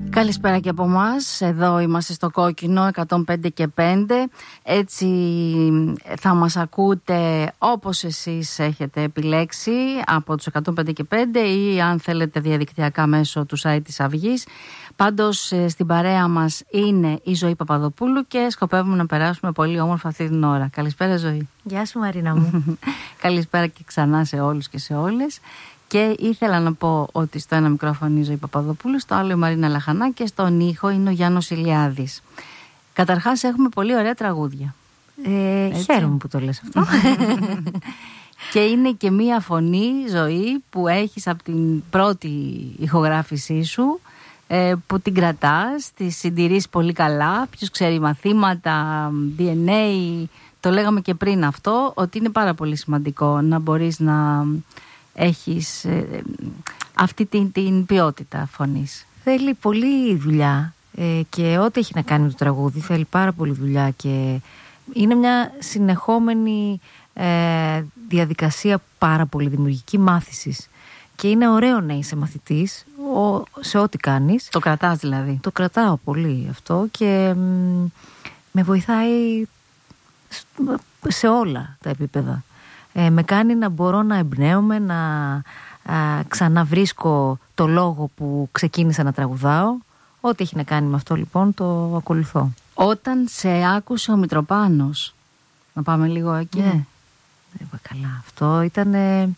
Καλησπέρα και από εμάς. Εδώ είμαστε στο Κόκκινο 105 και 5. Έτσι θα μας ακούτε όπως εσείς έχετε επιλέξει από τους 105 και 5 ή αν θέλετε διαδικτυακά μέσω του site της Αυγής. Πάντως στην παρέα μας είναι η Ζωή Παπαδοπούλου και σκοπεύουμε να περάσουμε πολύ όμορφα αυτή την ώρα. Καλησπέρα Ζωή. Γεια σου Μαρίνα μου. Καλησπέρα και ξανά σε όλους και σε όλες. Και ήθελα να πω ότι στο ένα μικρόφωνο η Ζωή Παπαδοπούλου, στο άλλο η Μαρίνα Λαχανά και στον ήχο είναι ο Γιάννος Ηλιάδης. Καταρχάς έχουμε πολύ ωραία τραγούδια. Χαίρομαι που το λες αυτό. Και είναι και μία φωνή, Ζωή, που έχεις από την πρώτη ηχογράφησή σου, που την κρατάς, τη συντηρείς πολύ καλά. Ποιος ξέρει, μαθήματα, DNA, το λέγαμε και πριν αυτό, ότι είναι πάρα πολύ σημαντικό να μπορείς να έχεις αυτή την ποιότητα φωνής. Θέλει πολλή δουλειά και ό,τι έχει να κάνει με το τραγούδι θέλει πάρα πολύ δουλειά και είναι μια συνεχόμενη διαδικασία πάρα πολύ δημιουργική μάθησης και είναι ωραίο να είσαι μαθητής σε ό,τι κάνεις. Το κρατάς δηλαδή? Το κρατάω πολύ αυτό και με βοηθάει σε όλα τα επίπεδα. Με κάνει να μπορώ να εμπνέομαι, να ξαναβρίσκω το λόγο που ξεκίνησα να τραγουδάω. Ό,τι έχει να κάνει με αυτό λοιπόν το ακολουθώ. Όταν σε άκουσε ο Μητροπάνος, να πάμε λίγο εκεί. Ναι, είπα καλά. Αυτό ήταν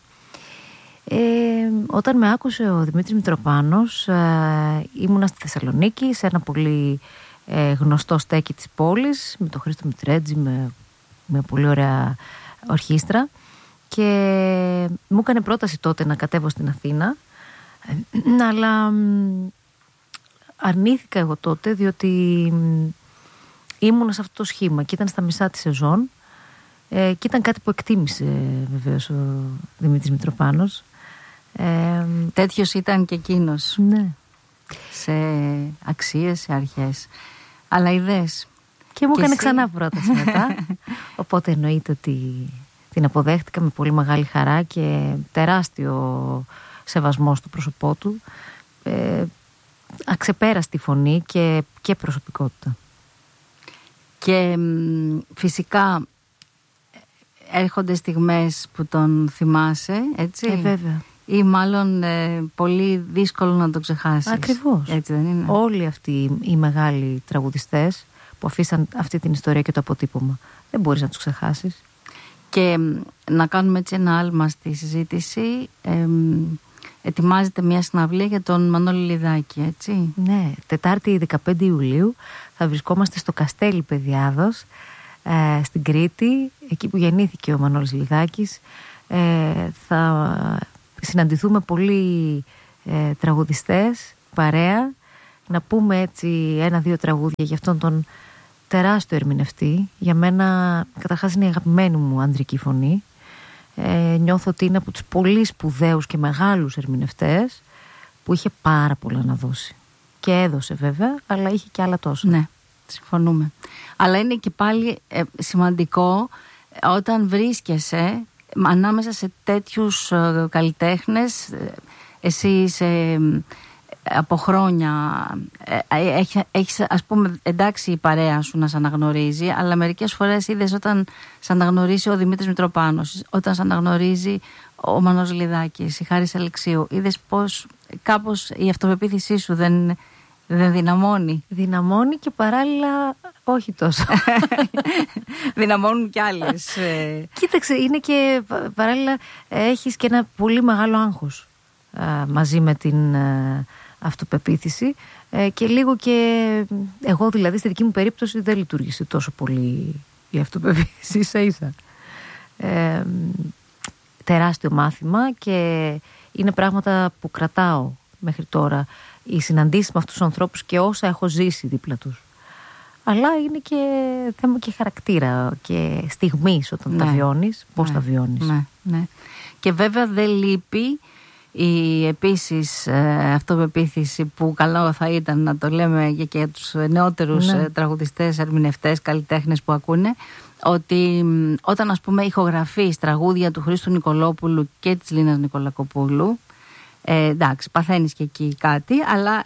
όταν με άκουσε ο Δημήτρης Μητροπάνος, ήμουνα στη Θεσσαλονίκη σε ένα πολύ γνωστό στέκι της πόλης με τον Χρήστο Μητρέτζη, με πολύ ωραία ορχήστρα. Και μου έκανε πρόταση τότε να κατέβω στην Αθήνα, αλλά αρνήθηκα εγώ τότε διότι ήμουνα σε αυτό το σχήμα και ήταν στα μισά της σεζόν και ήταν κάτι που εκτίμησε βεβαίως ο Δημήτρης Μητροπάνος. Τέτοιος ήταν και εκείνος. Ναι. Σε αξίες, σε αρχές. Αλλά ιδέες. Και μου έκανε ξανά πρόταση μετά. Οπότε εννοείται ότι την αποδέχτηκα με πολύ μεγάλη χαρά και τεράστιο σεβασμό στο πρόσωπό του. Αξεπέραστη φωνή και προσωπικότητα. Και φυσικά έρχονται στιγμές που τον θυμάσαι, έτσι? Βέβαια. Ή μάλλον πολύ δύσκολο να τον ξεχάσεις. Ακριβώς. Έτσι δεν είναι? Όλοι αυτοί οι μεγάλοι τραγουδιστές που αφήσαν αυτή την ιστορία και το αποτύπωμα, δεν μπορείς να τους ξεχάσεις. Και να κάνουμε έτσι ένα άλμα στη συζήτηση. Ετοιμάζεται μια συναυλία για τον Μανώλη Λιδάκη, έτσι? Ναι, Τετάρτη 15 Ιουλίου θα βρισκόμαστε στο Καστέλι Παιδιάδος, στην Κρήτη, εκεί που γεννήθηκε ο Μανώλης Λιδάκης. Θα συναντηθούμε πολλοί τραγουδιστές, παρέα, να πούμε έτσι 1-2 τραγούδια για αυτόν τον τεράστιο ερμηνευτή. Για μένα καταρχάς είναι η αγαπημένη μου ανδρική φωνή. Νιώθω ότι είναι από τους πολύ σπουδαίους και μεγάλους ερμηνευτές που είχε πάρα πολλά να δώσει. Και έδωσε βέβαια, αλλά είχε και άλλα τόσα. Ναι, συμφωνούμε. Αλλά είναι και πάλι σημαντικό όταν βρίσκεσαι ανάμεσα σε τέτοιους καλλιτέχνες. Εσύ είσαι από χρόνια, έχεις ας πούμε εντάξει η παρέα σου να σε αναγνωρίζει, αλλά μερικές φορές είδες όταν σε αναγνωρίζει ο Δημήτρης Μητροπάνος, όταν σε αναγνωρίζει ο Μανώλης Λιδάκης, η Χάρης Αλεξίου, είδες πως κάπως η αυτοπεποίθησή σου δεν δυναμώνει? Δυναμώνει και παράλληλα όχι τόσο. Δυναμώνουν κι άλλες. Κοίταξε, είναι και παράλληλα έχεις και ένα πολύ μεγάλο άγχος μαζί με την αυτοπεποίθηση και λίγο και εγώ δηλαδή στη δική μου περίπτωση δεν λειτουργήσε τόσο πολύ η αυτοπεποίθηση ίσα-ίσα. Τεράστιο μάθημα και είναι πράγματα που κρατάω μέχρι τώρα, οι συναντήσεις με αυτούς τους ανθρώπους και όσα έχω ζήσει δίπλα τους. Αλλά είναι και θέμα και χαρακτήρα και στιγμής όταν τα βιώνεις, πώς τα βιώνεις. Ναι. Και βέβαια δεν λείπει η επίσης αυτοπεποίθηση που καλό θα ήταν να το λέμε και για τους νεότερους τραγουδιστές, ερμηνευτές, καλλιτέχνες που ακούνε, ότι όταν ας πούμε ηχογραφείς τραγούδια του Χρήστου Νικολόπουλου και της Λίνας Νικολακοπούλου, Εντάξει, παθαίνεις και εκεί κάτι, αλλά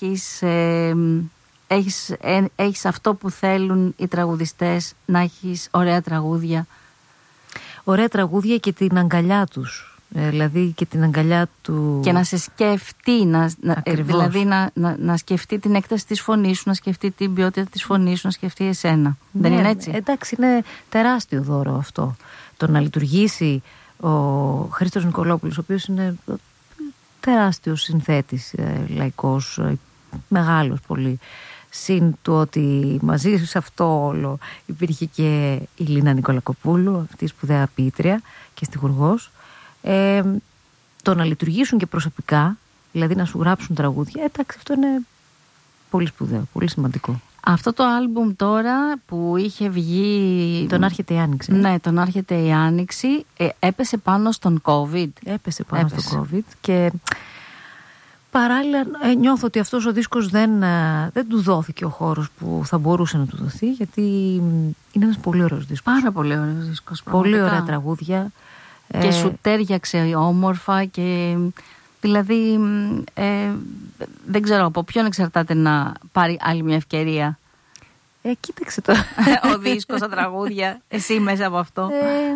έχεις αυτό που θέλουν οι τραγουδιστές, να έχεις ωραία τραγούδια. Ωραία τραγούδια και την αγκαλιά τους. Δηλαδή και την αγκαλιά του. Και να σε σκεφτεί, δηλαδή να σκεφτεί την έκταση της φωνής σου, να σκεφτεί την ποιότητα της φωνής σου, να σκεφτεί εσένα. Δεν είναι έτσι? Εντάξει, είναι τεράστιο δώρο αυτό. Το να λειτουργήσει ο Χρήστος Νικολόπουλος, ο οποίος είναι τεράστιος συνθέτης, λαϊκός, μεγάλος πολύ. Συν του ότι μαζί σε αυτό όλο υπήρχε και η Λίνα Νικολακοπούλου, αυτή η σπουδαία ποιήτρια και στιχουργός. Το να λειτουργήσουν και προσωπικά, δηλαδή να σου γράψουν τραγούδια, εντάξει, αυτό είναι πολύ σπουδαίο, πολύ σημαντικό. Αυτό το άλμπουμ τώρα που είχε βγει... Τον Άρχεται η Άνοιξη. Ναι, τον Άρχεται η Άνοιξη. Έπεσε πάνω στον COVID. Έπεσε πάνω στον COVID και παράλληλα νιώθω ότι αυτός ο δίσκος δεν του δόθηκε ο χώρος που θα μπορούσε να του δοθεί, γιατί είναι ένας πολύ ωραίος δίσκος. Πάρα πολύ ωραίος δίσκος. Πολύ ωραία τραγούδια. Και σου τέριαξε όμορφα και δηλαδή δεν ξέρω από ποιον εξαρτάται να πάρει άλλη μια ευκαιρία. Κοίταξε το. Ο δίσκος, τα τραγούδια, εσύ μέσα από αυτό.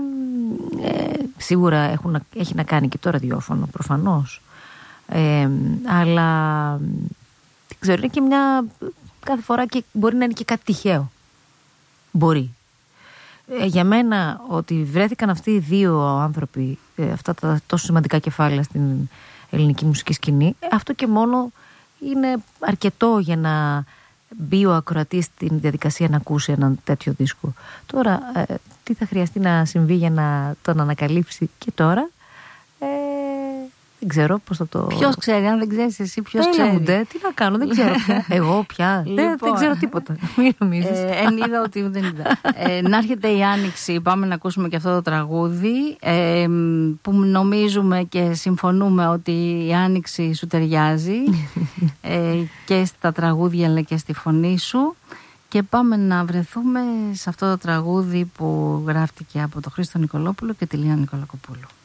Σίγουρα έχει να κάνει και το ραδιόφωνο προφανώς. Αλλά δεν ξέρω, είναι και μια κάθε φορά και μπορεί να είναι και κάτι τυχαίο. Μπορεί. Για μένα ότι βρέθηκαν αυτοί οι δύο άνθρωποι, αυτά τα τόσο σημαντικά κεφάλαια στην ελληνική μουσική σκηνή, αυτό και μόνο είναι αρκετό για να μπει ο ακροατής στην διαδικασία να ακούσει έναν τέτοιο δίσκο. Τώρα, τι θα χρειαστεί να συμβεί για να τον ανακαλύψει και τώρα, δεν ξέρω πώς θα το... Ποιος ξέρει, αν δεν ξέρεις εσύ ποιος ξέρει. Τι να κάνω, δεν ξέρω πια. Εγώ πια, δεν ξέρω τίποτα. Μην νομίζεις. Εν είδα ότι δεν είδα. Να έρχεται η Άνοιξη, πάμε να ακούσουμε και αυτό το τραγούδι που νομίζουμε και συμφωνούμε ότι η Άνοιξη σου ταιριάζει και στα τραγούδια αλλά και στη φωνή σου. Και πάμε να βρεθούμε σε αυτό το τραγούδι που γράφτηκε από τον Χρήστο Νικολόπουλο και τη Λίνα Νικολακοπούλου.